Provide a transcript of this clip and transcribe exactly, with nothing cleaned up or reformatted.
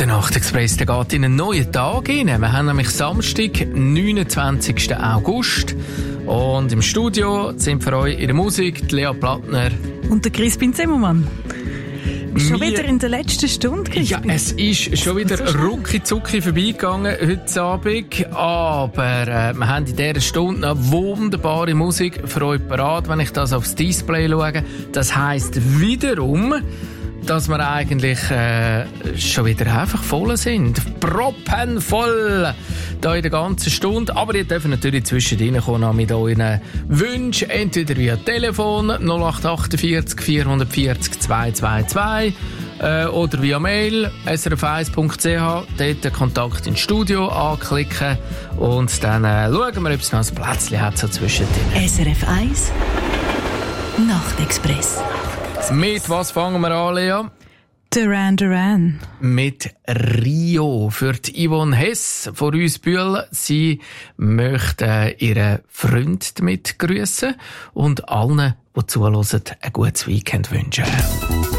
Nachtexpress, der geht in einen neuen Tag hinein. Wir haben nämlich Samstag, neunundzwanzigsten August. Und im Studio sind für euch in der Musik die Lea Plattner und der Crispin Zimmermann. Schon Wir, wieder in der letzten Stunde, Crispin. Ja, es ist schon wieder so rucki-zucki vorbeigegangen heute Abend. Aber äh, wir haben in dieser Stunde noch wunderbare Musik für euch parat, wenn ich das aufs Display schaue. Das heisst wiederum, dass wir eigentlich äh, schon wieder einfach voll sind. Proppenvoll da in der ganzen Stunde. Aber ihr dürft natürlich zwischendrin kommen mit euren Wünschen, entweder via Telefon null acht achtundvierzig vierhundertvierzig zweihundertzweiundzwanzig äh, oder via Mail s r f eins punkt c h. Dort den Kontakt ins Studio anklicken und dann äh, schauen wir, ob es noch ein Plätzchen hat so zwischendrin. S R F eins Nachtexpress. Mit was fangen wir an, Lea? Duran Duran. Mit Rio. Für die Yvonne Hess von Rüsbühl. Sie möchte ihren Freund damit grüßen und allen, die zuhören, ein gutes Weekend wünschen.